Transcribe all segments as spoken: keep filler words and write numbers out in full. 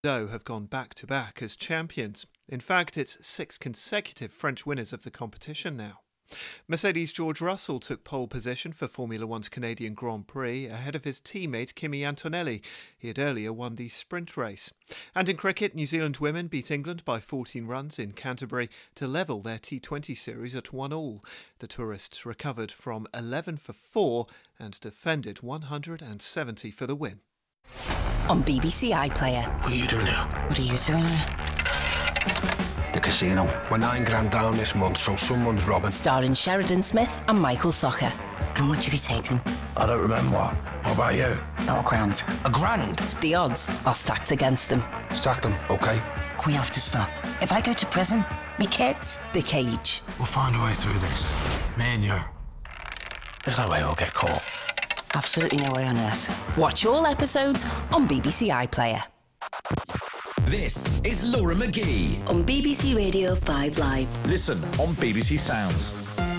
Bordeaux have gone back-to-back as champions. In fact, it's six consecutive French winners of the competition now. Mercedes' George Russell took pole position for Formula One's Canadian Grand Prix ahead of his teammate Kimi Antonelli. He had earlier won the sprint race. And in cricket, New Zealand women beat England by fourteen runs in Canterbury to level their T twenty series at one all. The tourists recovered from eleven for four and defended one hundred seventy for the win. On B B C iPlayer. What are you doing now? What are you doing? The casino. We're nine grand down this month, so someone's robbing. Starring Sheridan Smith and Michael Socher. How much have you taken? I don't remember. What about you? Not a grand. A grand? The odds are stacked against them. Stack them, okay? We have to stop. If I go to prison, me kids. The Cage. We'll find a way through this. Me and you. There's no way we'll get caught. Absolutely no way on earth. Watch all episodes on B B C iPlayer. This is Laura McGee on B B C Radio five Live. Listen on B B C Sounds.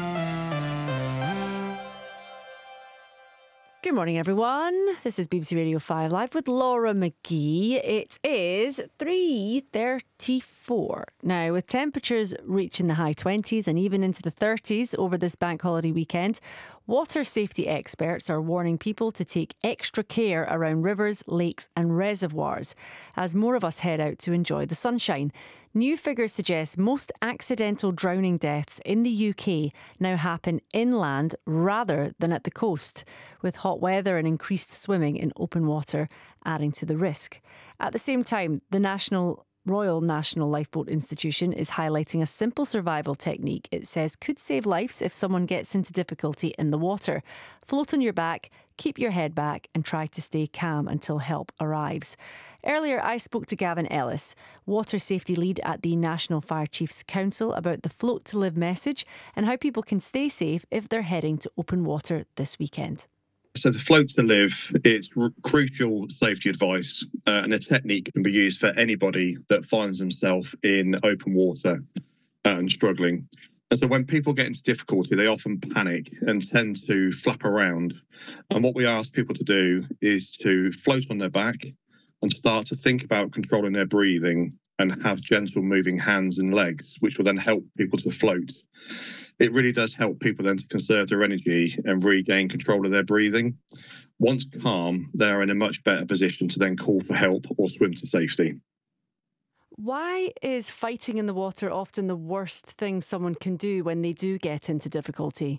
Good morning, everyone. This is B B C Radio five Live with Laura McGee. It is three thirty-four. Now, with temperatures reaching the high twenties and even into the thirties over this bank holiday weekend, water safety experts are warning people to take extra care around rivers, lakes and reservoirs as more of us head out to enjoy the sunshine. New figures suggest most accidental drowning deaths in the U K now happen inland rather than at the coast, with hot weather and increased swimming in open water adding to the risk. At the same time, the National Royal National Lifeboat Institution is highlighting a simple survival technique it says could save lives if someone gets into difficulty in the water. Float on your back, keep your head back and try to stay calm until help arrives. Earlier, I spoke to Gavin Ellis, water safety lead at the National Fire Chiefs Council, about the Float to Live message and how people can stay safe if they're heading to open water this weekend. So the Float to Live, it's r- crucial safety advice uh, and a technique can be used for anybody that finds themselves in open water and struggling. And so when people get into difficulty, they often panic and tend to flap around. And what we ask people to do is to float on their back and start to think about controlling their breathing and have gentle moving hands and legs, which will then help people to float. It really does help people then to conserve their energy and regain control of their breathing. Once calm, they're in a much better position to then call for help or swim to safety. Why is fighting in the water often the worst thing someone can do when they do get into difficulty?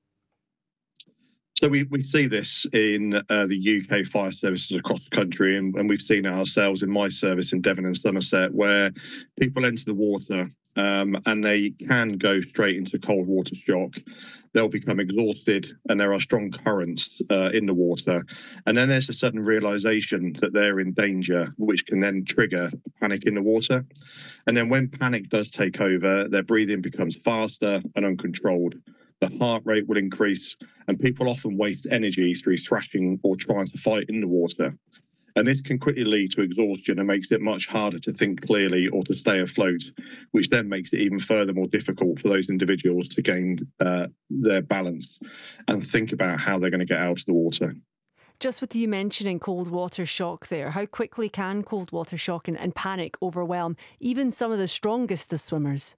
So we, we see this in uh, the U K fire services across the country, and, and we've seen it ourselves in my service in Devon and Somerset, where people enter the water um, and they can go straight into cold water shock. They'll become exhausted and there are strong currents uh, in the water. And then there's a sudden realization that they're in danger, which can then trigger panic in the water. And then when panic does take over, their breathing becomes faster and uncontrolled. The heart rate will increase, and people often waste energy through thrashing or trying to fight in the water. And this can quickly lead to exhaustion and makes it much harder to think clearly or to stay afloat, which then makes it even further more difficult for those individuals to gain uh, their balance and think about how they're going to get out of the water. Just with you mentioning cold water shock there, how quickly can cold water shock and, and panic overwhelm even some of the strongest of swimmers?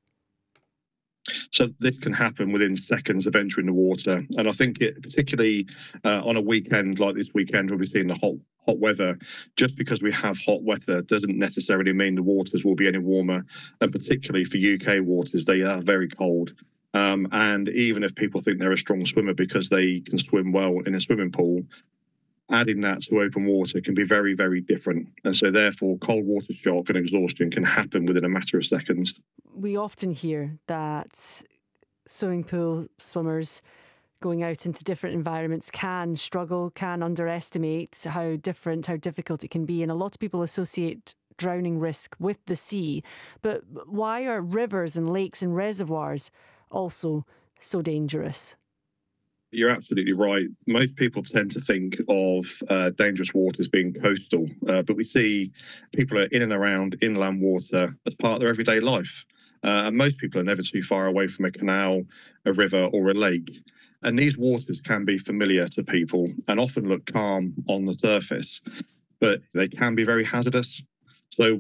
So this can happen within seconds of entering the water. And I think it, particularly uh, on a weekend like this weekend, where we're seeing the hot hot weather, just because we have hot weather doesn't necessarily mean the waters will be any warmer. And particularly for U K waters, they are very cold. Um, and even if people think they're a strong swimmer because they can swim well in a swimming pool, adding that to open water can be very, very different. And so therefore, cold water shock and exhaustion can happen within a matter of seconds. We often hear that swimming pool swimmers going out into different environments can struggle, can underestimate how different, how difficult it can be. And a lot of people associate drowning risk with the sea. But why are rivers and lakes and reservoirs also so dangerous? You're absolutely right. Most people tend to think of uh, dangerous waters being coastal, uh, but we see people are in and around inland water as part of their everyday life. Uh, and most people are never too far away from a canal, a river or a lake. And these waters can be familiar to people and often look calm on the surface, but they can be very hazardous. So